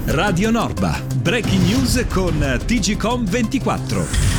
Radio Norba, breaking news con TGcom 24.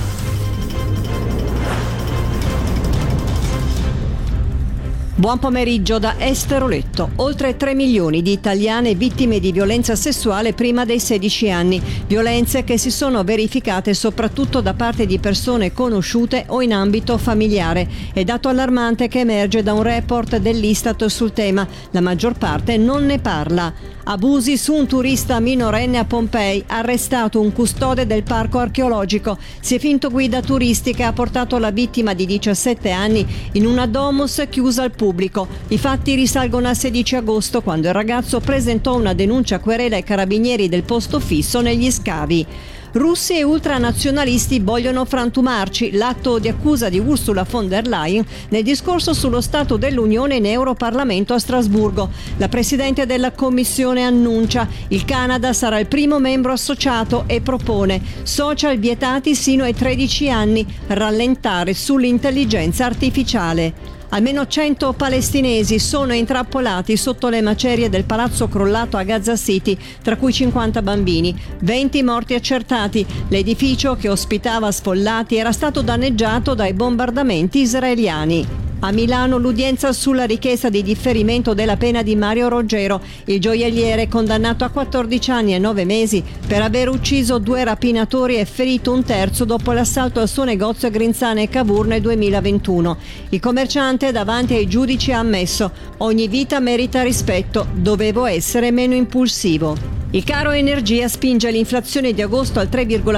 Buon pomeriggio da Esteroletto. Oltre 3 milioni di italiane vittime di violenza sessuale prima dei 16 anni. Violenze che si sono verificate soprattutto da parte di persone conosciute o in ambito familiare. È dato allarmante che emerge da un report dell'Istat sul tema. La maggior parte non ne parla. Abusi su un turista minorenne a Pompei, arrestato un custode del parco archeologico. Si è finto guida turistica e ha portato la vittima di 17 anni in una domus chiusa al pubblico. I fatti risalgono al 16 agosto, quando il ragazzo presentò una denuncia querela ai carabinieri del posto fisso negli scavi. Russi e ultranazionalisti vogliono frantumarci, l'atto di accusa di Ursula von der Leyen nel discorso sullo Stato dell'Unione in Europarlamento a Strasburgo. La Presidente della Commissione annuncia: il Canada sarà il primo membro associato e propone social vietati sino ai 13 anni, rallentare sull'intelligenza artificiale. Almeno 100 palestinesi sono intrappolati sotto le macerie del palazzo crollato a Gaza City, tra cui 50 bambini, 20 morti accertati. L'edificio, che ospitava sfollati, era stato danneggiato dai bombardamenti israeliani. A Milano l'udienza sulla richiesta di differimento della pena di Mario Roggero, il gioielliere condannato a 14 anni e 9 mesi per aver ucciso 2 rapinatori e ferito un terzo dopo l'assalto al suo negozio a Grinzane e Cavour nel 2021. Il commerciante davanti ai giudici ha ammesso: ogni vita merita rispetto, dovevo essere meno impulsivo. Il caro energia spinge l'inflazione di agosto al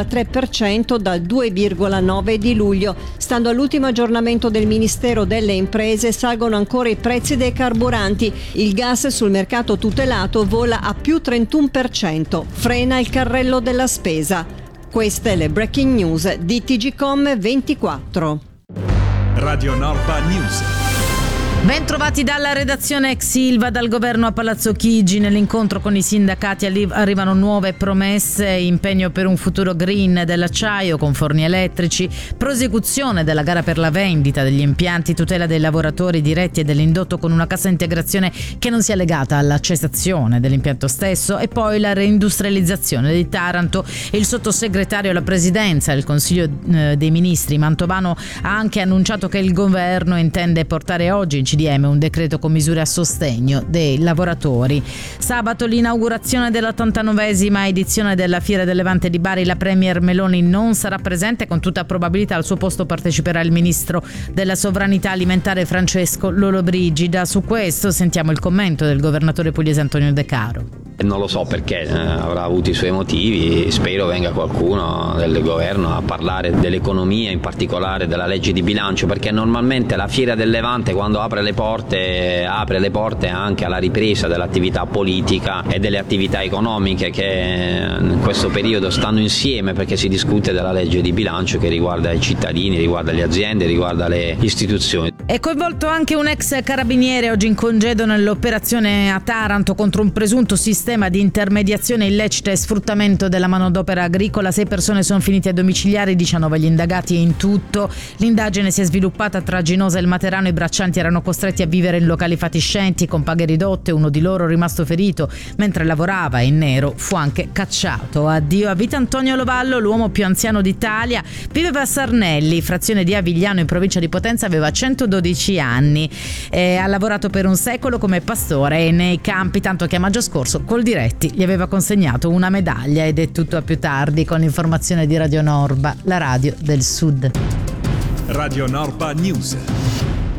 3,3% dal 2,9% di luglio. Stando all'ultimo aggiornamento del Ministero delle Imprese, salgono ancora i prezzi dei carburanti. Il gas sul mercato tutelato vola a più 31%. Frena il carrello della spesa. Queste le breaking news di TGcom 24. Radio Norba News. Ben trovati dalla redazione ex Ilva. Dal governo a Palazzo Chigi, nell'incontro con i sindacati arrivano nuove promesse: impegno per un futuro green dell'acciaio con forni elettrici, prosecuzione della gara per la vendita degli impianti, tutela dei lavoratori diretti e dell'indotto con una cassa integrazione che non sia legata alla cessazione dell'impianto stesso, e poi la reindustrializzazione di Taranto. Il sottosegretario alla presidenza del Consiglio dei Ministri Mantovano ha anche annunciato che il governo intende portare oggi in CDM un decreto con misure a sostegno dei lavoratori. Sabato l'inaugurazione dell'89esima edizione della Fiera del Levante di Bari. La premier Meloni non sarà presente, con tutta probabilità al suo posto parteciperà il ministro della sovranità alimentare Francesco Lollobrigida. Su questo sentiamo il commento del governatore pugliese Antonio De Caro. Non lo so perché, avrà avuto i suoi motivi. Spero venga qualcuno del governo a parlare dell'economia, in particolare della legge di bilancio, perché normalmente la Fiera del Levante, quando apre le porte anche alla ripresa dell'attività politica e delle attività economiche che in questo periodo stanno insieme, perché si discute della legge di bilancio che riguarda i cittadini, riguarda le aziende, riguarda le istituzioni. È coinvolto anche un ex carabiniere oggi in congedo nell'operazione a Taranto contro un presunto sistema di intermediazione illecita e sfruttamento della manodopera agricola. 6 persone sono finite a domiciliari, 19 gli indagati in tutto. L'indagine si è sviluppata tra Ginosa e il Materano. I braccianti erano costretti a vivere in locali fatiscenti con paghe ridotte. Uno di loro, rimasto ferito mentre lavorava in nero, fu anche cacciato. Addio a vita Antonio Lovallo, l'uomo più anziano d'Italia. Viveva a Sarnelli, frazione di Avigliano in provincia di Potenza. Aveva 112 anni. Ha lavorato per un secolo come pastore nei campi, tanto che a maggio scorso col Diretti gli aveva consegnato una medaglia. Ed è tutto a più tardi con l'informazione di Radio Norba, la radio del Sud. Radio Norba News.